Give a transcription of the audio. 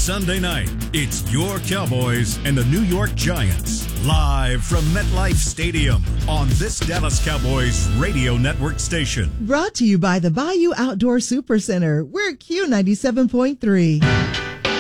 Sunday night, it's your Cowboys and the New York Giants. Live from MetLife Stadium on this Dallas Cowboys radio network station. Brought to you by the Bayou Outdoor Super Center. We're Q97.3.